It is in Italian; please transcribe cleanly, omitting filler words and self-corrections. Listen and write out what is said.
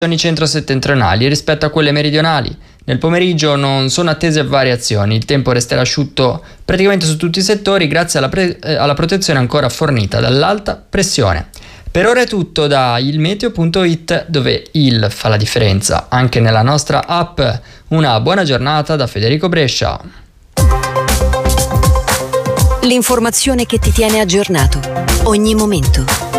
centro-settentrionali rispetto a quelle meridionali. Nel pomeriggio non sono attese variazioni, il tempo resterà asciutto praticamente su tutti i settori grazie alla protezione ancora fornita dall'alta pressione. Per ora è tutto da ilmeteo.it, dove il fa la differenza anche nella nostra app. Una buona giornata da Federico Brescia. L'informazione che ti tiene aggiornato, ogni momento.